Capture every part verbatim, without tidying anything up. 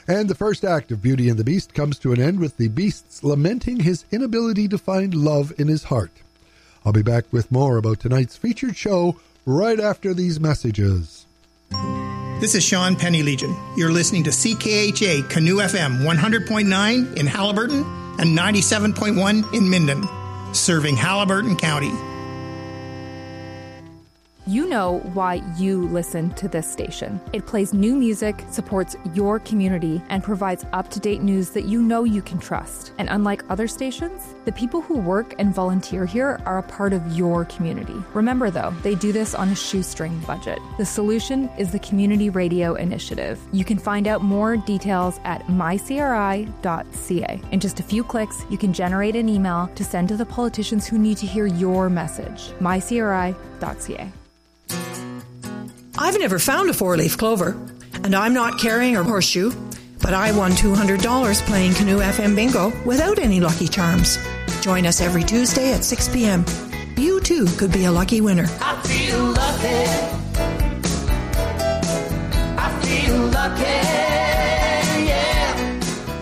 And the first act of Beauty and the Beast comes to an end with the Beast's lamenting his inability to find love in his heart. I'll be back with more about tonight's featured show right after these messages. This is Sean Penny Legion. You're listening to C K H A Canoe F M one hundred point nine in Haliburton and ninety-seven point one in Minden, serving Haliburton County. You know why you listen to this station. It plays new music, supports your community, and provides up-to-date news that you know you can trust. And unlike other stations, the people who work and volunteer here are a part of your community. Remember, though, they do this on a shoestring budget. The solution is the Community Radio Initiative. You can find out more details at my c r i dot c a. In just a few clicks, you can generate an email to send to the politicians who need to hear your message. my c r i dot c a. I've never found a four-leaf clover, and I'm not carrying a horseshoe, but I won two hundred dollars playing Canoe F M Bingo without any Lucky Charms. Join us every Tuesday at six p.m. You, too, could be a lucky winner. I feel lucky. I feel lucky, yeah.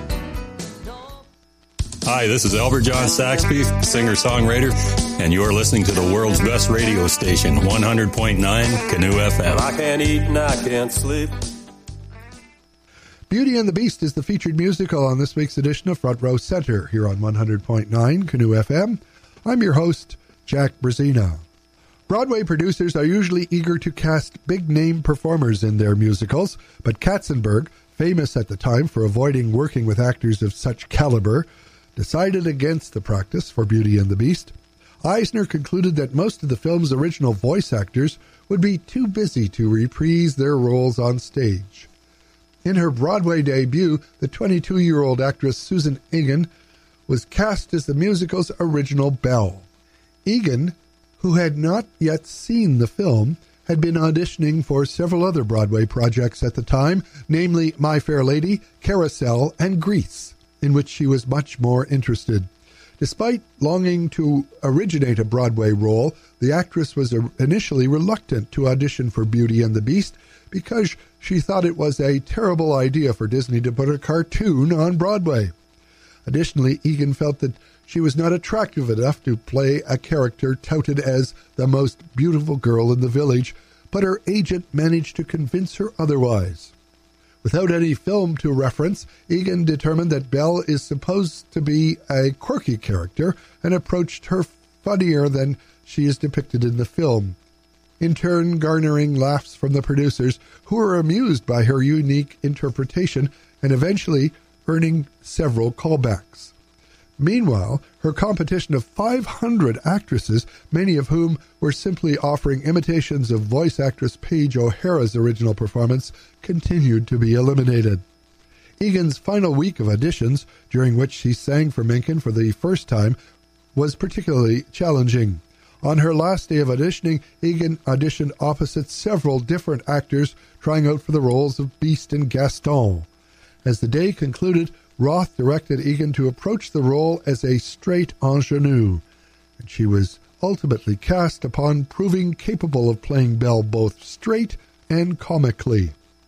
Hi, this is Albert John Saxby, singer-songwriter, and you're listening to the world's best radio station, one hundred point nine Canoe F M. I can't eat and I can't sleep. Beauty and the Beast is the featured musical on this week's edition of Front Row Center here on one hundred point nine Canoe F M. I'm your host, Jack Brzezina. Broadway producers are usually eager to cast big-name performers in their musicals, but Katzenberg, famous at the time for avoiding working with actors of such caliber, decided against the practice for Beauty and the Beast. Eisner concluded that most of the film's original voice actors would be too busy to reprise their roles on stage. In her Broadway debut, the twenty-two-year-old actress Susan Egan was cast as the musical's original Belle. Egan, who had not yet seen the film, had been auditioning for several other Broadway projects at the time, namely My Fair Lady, Carousel, and Grease, in which she was much more interested. Despite longing to originate a Broadway role, the actress was initially reluctant to audition for Beauty and the Beast because she thought it was a terrible idea for Disney to put a cartoon on Broadway. Additionally, Egan felt that she was not attractive enough to play a character touted as the most beautiful girl in the village, but her agent managed to convince her otherwise. Without any film to reference, Egan determined that Belle is supposed to be a quirky character and approached her funnier than she is depicted in the film, in turn garnering laughs from the producers, who were amused by her unique interpretation and eventually earning several callbacks. Meanwhile, her competition of five hundred actresses, many of whom were simply offering imitations of voice actress Paige O'Hara's original performance, continued to be eliminated. Egan's final week of auditions, during which she sang for Menken for the first time, was particularly challenging. On her last day of auditioning, Egan auditioned opposite several different actors trying out for the roles of Beast and Gaston. As the day concluded, Roth directed Egan to approach the role as a straight ingenue, and she was ultimately cast upon proving capable of playing Belle both straight and comically.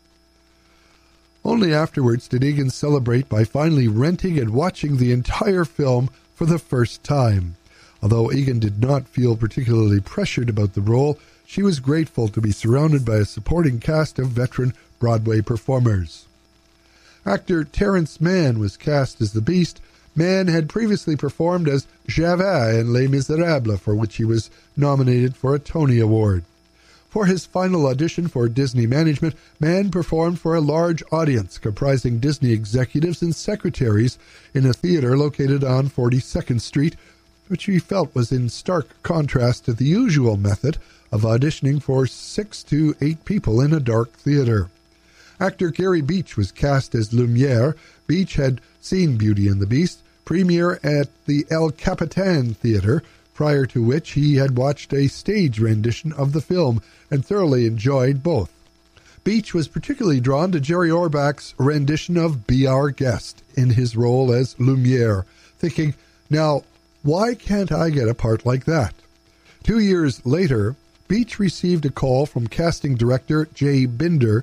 Only afterwards did Egan celebrate by finally renting and watching the entire film for the first time. Although Egan did not feel particularly pressured about the role, she was grateful to be surrounded by a supporting cast of veteran Broadway performers. Actor Terrence Mann was cast as the Beast. Mann had previously performed as Javert in Les Miserables, for which he was nominated for a Tony Award. For his final audition for Disney management, Mann performed for a large audience comprising Disney executives and secretaries in a theater located on forty-second Street, which he felt was in stark contrast to the usual method of auditioning for six to eight people in a dark theater. Actor Gary Beach was cast as Lumiere. Beach had seen Beauty and the Beast premiere at the El Capitan Theater, prior to which he had watched a stage rendition of the film and thoroughly enjoyed both. Beach was particularly drawn to Jerry Orbach's rendition of Be Our Guest in his role as Lumiere, thinking, now, why can't I get a part like that? Two years later, Beach received a call from casting director Jay Binder,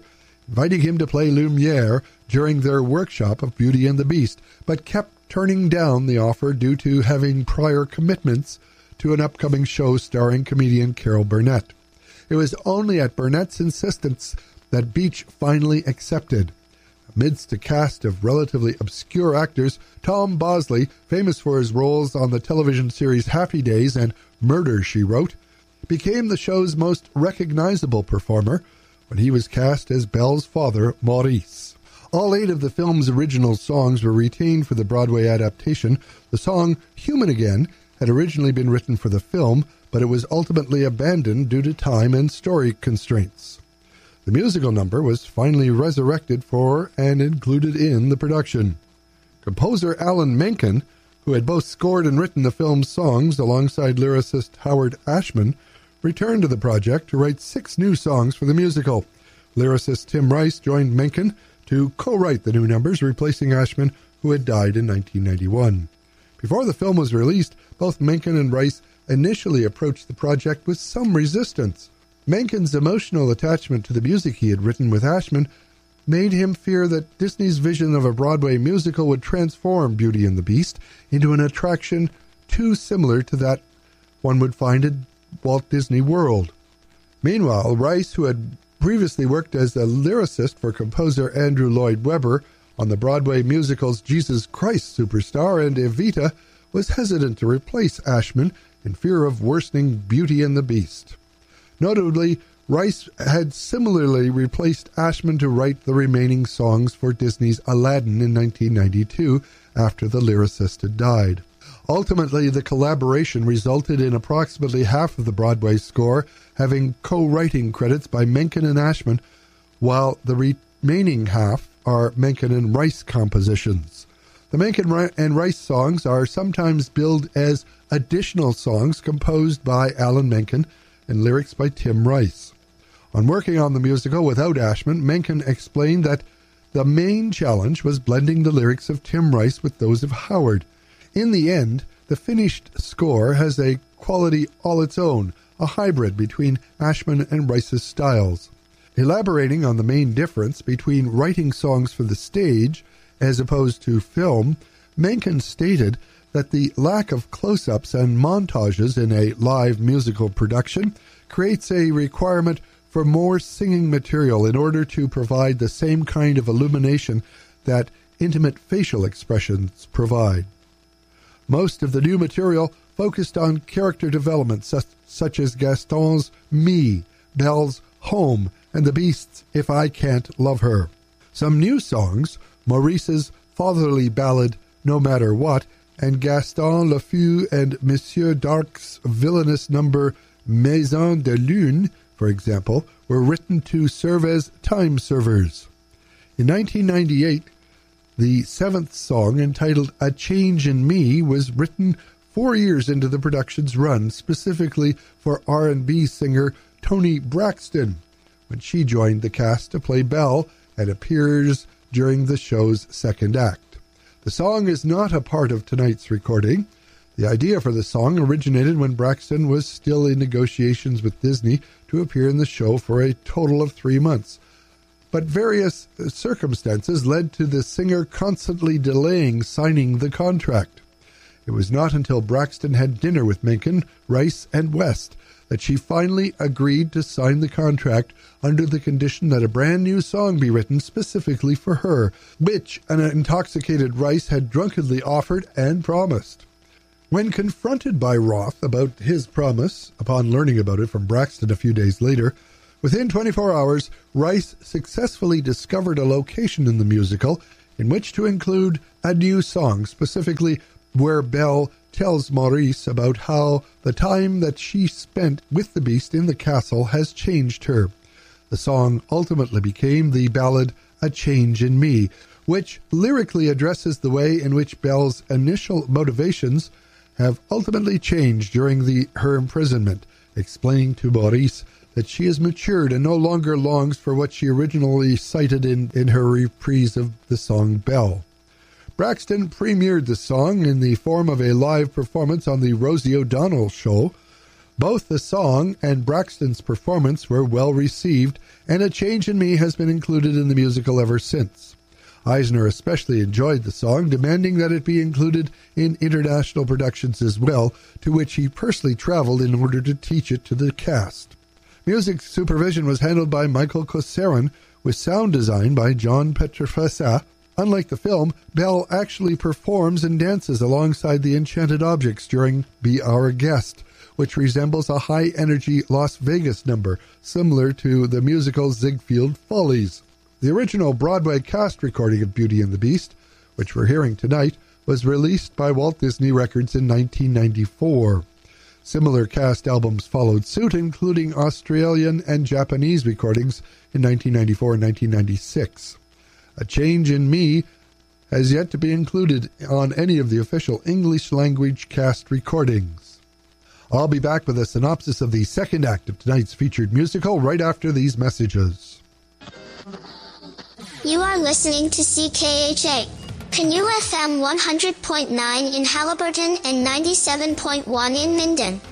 inviting him to play Lumiere during their workshop of Beauty and the Beast, but kept turning down the offer due to having prior commitments to an upcoming show starring comedian Carol Burnett. It was only at Burnett's insistence that Beach finally accepted. Amidst a cast of relatively obscure actors, Tom Bosley, famous for his roles on the television series Happy Days and Murder, She Wrote, became the show's most recognizable performer when he was cast as Belle's father, Maurice. All eight of the film's original songs were retained for the Broadway adaptation. The song Human Again had originally been written for the film, but it was ultimately abandoned due to time and story constraints. The musical number was finally resurrected for and included in the production. Composer Alan Menken, who had both scored and written the film's songs alongside lyricist Howard Ashman, returned to the project to write six new songs for the musical. Lyricist Tim Rice joined Menken to co-write the new numbers, replacing Ashman, who had died in nineteen ninety-one. Before the film was released, both Menken and Rice initially approached the project with some resistance. Menken's emotional attachment to the music he had written with Ashman made him fear that Disney's vision of a Broadway musical would transform Beauty and the Beast into an attraction too similar to that one would find at Walt Disney World. Meanwhile, Rice, who had previously worked as a lyricist for composer Andrew Lloyd Webber on the Broadway musicals Jesus Christ Superstar and Evita, was hesitant to replace Ashman in fear of worsening Beauty and the Beast. Notably, Rice had similarly replaced Ashman to write the remaining songs for Disney's Aladdin in nineteen ninety-two after the lyricist had died. Ultimately, the collaboration resulted in approximately half of the Broadway score having co-writing credits by Menken and Ashman, while the remaining half are Menken and Rice compositions. The Menken and Rice songs are sometimes billed as additional songs composed by Alan Menken and lyrics by Tim Rice. On working on the musical without Ashman, Menken explained that the main challenge was blending the lyrics of Tim Rice with those of Howard. In the end, the finished score has a quality all its own, a hybrid between Ashman and Rice's styles. Elaborating on the main difference between writing songs for the stage as opposed to film, Menken stated that the lack of close-ups and montages in a live musical production creates a requirement for more singing material in order to provide the same kind of illumination that intimate facial expressions provide. Most of the new material focused on character development such, such as Gaston's Me, Belle's Home, and the Beast's If I Can't Love Her. Some new songs, Maurice's fatherly ballad No Matter What, and Gaston Le Fou and Monsieur Darc's villainous number Maison de Lune, for example, were written to serve as time servers. In nineteen ninety-eight, the seventh song, entitled A Change in Me, was written four years into the production's run, specifically for R and B singer Toni Braxton, when she joined the cast to play Belle and appears during the show's second act. The song is not a part of tonight's recording. The idea for the song originated when Braxton was still in negotiations with Disney to appear in the show for a total of three months. But various circumstances led to the singer constantly delaying signing the contract. It was not until Braxton had dinner with Menken, Rice, and West that she finally agreed to sign the contract under the condition that a brand new song be written specifically for her, which an intoxicated Rice had drunkenly offered and promised. When confronted by Roth about his promise, upon learning about it from Braxton a few days later, within twenty-four hours, Rice successfully discovered a location in the musical in which to include a new song, specifically where Belle tells Maurice about how the time that she spent with the Beast in the castle has changed her. The song ultimately became the ballad A Change in Me, which lyrically addresses the way in which Belle's initial motivations have ultimately changed during the her imprisonment, explaining to Maurice that she has matured and no longer longs for what she originally cited in, in her reprise of the song Belle. Braxton premiered the song in the form of a live performance on the Rosie O'Donnell Show. Both the song and Braxton's performance were well received, and A Change in Me has been included in the musical ever since. Eisner especially enjoyed the song, demanding that it be included in international productions as well, to which he personally traveled in order to teach it to the cast. Music supervision was handled by Michael Kossarin, with sound design by John Petrofessa. Unlike the film, Belle actually performs and dances alongside the enchanted objects during Be Our Guest, which resembles a high-energy Las Vegas number, similar to the musical Ziegfeld Follies. The original Broadway cast recording of Beauty and the Beast, which we're hearing tonight, was released by Walt Disney Records in nineteen ninety-four. Similar cast albums followed suit, including Australian and Japanese recordings in nineteen ninety-four and nineteen ninety-six. A Change in Me has yet to be included on any of the official English-language cast recordings. I'll be back with a synopsis of the second act of tonight's featured musical right after these messages. You are listening to C K H A, Canoe F M one hundred point nine in Halliburton and ninety-seven point one in Minden.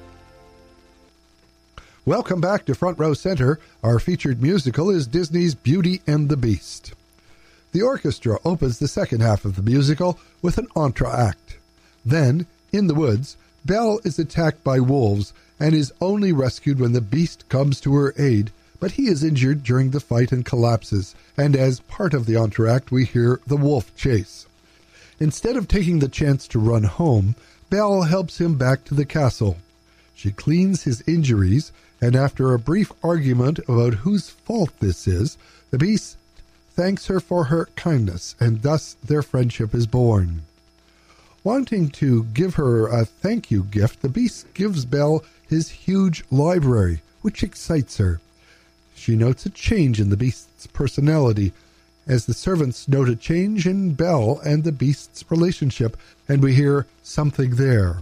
Welcome back to Front Row Center. Our featured musical is Disney's Beauty and the Beast. The orchestra opens the second half of the musical with an entr'acte. Then, in the woods, Belle is attacked by wolves and is only rescued when the Beast comes to her aid, but he is injured during the fight and collapses, and as part of the entr'acte we hear the wolf chase. Instead of taking the chance to run home, Belle helps him back to the castle. She cleans his injuries, and after a brief argument about whose fault this is, the Beast thanks her for her kindness, and thus their friendship is born. Wanting to give her a thank you gift, the Beast gives Belle his huge library, which excites her. She notes a change in the Beast's personality, as the servants note a change in Belle and the Beast's relationship, and we hear something there.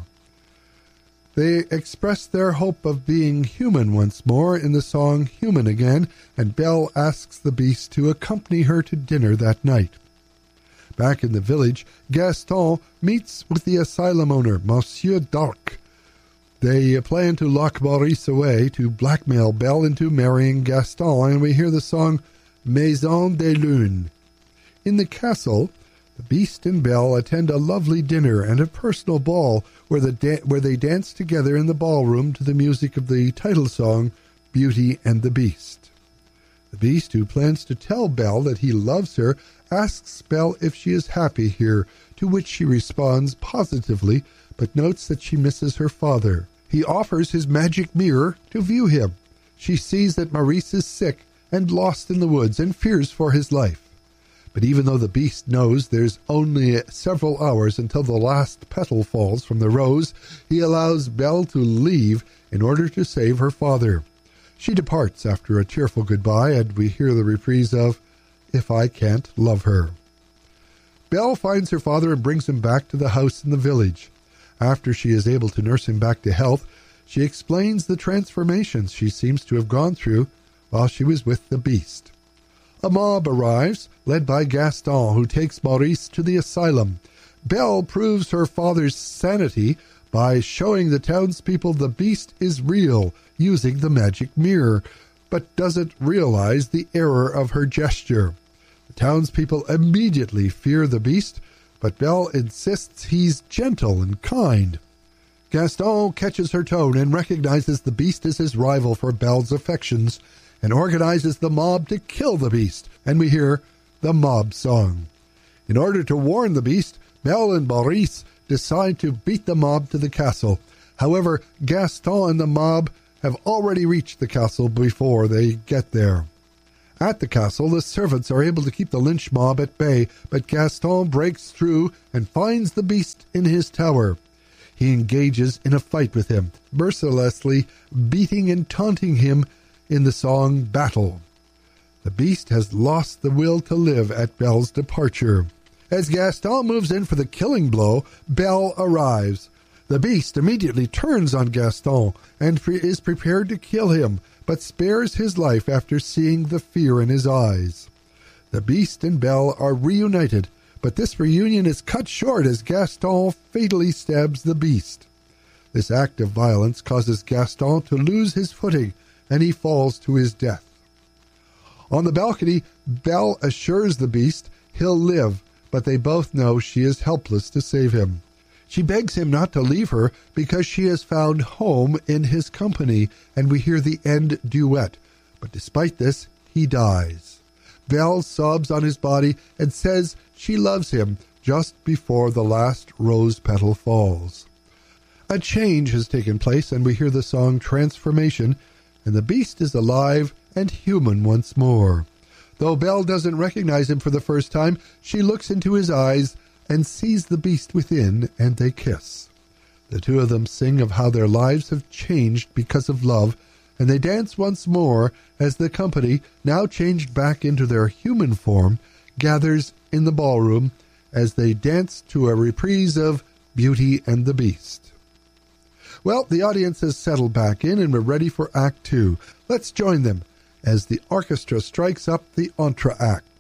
They express their hope of being human once more in the song Human Again, and Belle asks the Beast to accompany her to dinner that night. Back in the village, Gaston meets with the asylum owner, Monsieur Darc. They plan to lock Maurice away to blackmail Belle into marrying Gaston, and we hear the song Maison des Lunes. In the castle, the Beast and Belle attend a lovely dinner and a personal ball where, the da- where they dance together in the ballroom to the music of the title song, Beauty and the Beast. The Beast, who plans to tell Belle that he loves her, asks Belle if she is happy here, to which she responds positively, but notes that she misses her father. He offers his magic mirror to view him. She sees that Maurice is sick and lost in the woods and fears for his life. But even though the Beast knows there's only several hours until the last petal falls from the rose, he allows Belle to leave in order to save her father. She departs after a tearful goodbye, and we hear the reprise of If I Can't Love Her. Belle finds her father and brings him back to the house in the village. After she is able to nurse him back to health, she explains the transformations she seems to have gone through while she was with the Beast. A mob arrives, led by Gaston, who takes Maurice to the asylum. Belle proves her father's sanity by showing the townspeople the Beast is real, using the magic mirror, but doesn't realize the error of her gesture. The townspeople immediately fear the Beast, but Belle insists he's gentle and kind. Gaston catches her tone and recognizes the Beast as his rival for Belle's affections, and organizes the mob to kill the Beast, and we hear the mob song. In order to warn the Beast, Belle and Maurice decide to beat the mob to the castle. However, Gaston and the mob have already reached the castle before they get there. At the castle, the servants are able to keep the lynch mob at bay, but Gaston breaks through and finds the Beast in his tower. He engages in a fight with him, mercilessly beating and taunting him in the song Battle. The Beast has lost the will to live at Belle's departure. As Gaston moves in for the killing blow, Belle arrives. The Beast immediately turns on Gaston and is prepared to kill him, but spares his life after seeing the fear in his eyes. The Beast and Belle are reunited, but this reunion is cut short as Gaston fatally stabs the Beast. This act of violence causes Gaston to lose his footing, and he falls to his death. On the balcony, Belle assures the Beast he'll live, but they both know she is helpless to save him. She begs him not to leave her because she has found home in his company, and we hear the end duet. But despite this, he dies. Belle sobs on his body and says she loves him just before the last rose petal falls. A change has taken place, and we hear the song Transformation, and the Beast is alive and human once more. Though Belle doesn't recognize him for the first time, she looks into his eyes and sees the Beast within, and they kiss. The two of them sing of how their lives have changed because of love, and they dance once more as the company, now changed back into their human form, gathers in the ballroom as they dance to a reprise of Beauty and the Beast. Well, the audience has settled back in and we're ready for Act Two. Let's join them as the orchestra strikes up the entr'acte.